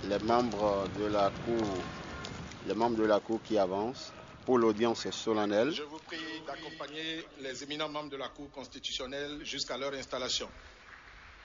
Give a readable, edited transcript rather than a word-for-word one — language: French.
les membres de la Cour qui avancent pour l'audience solennelle. Je vous prie d'accompagner les éminents membres de la Cour constitutionnelle jusqu'à leur installation.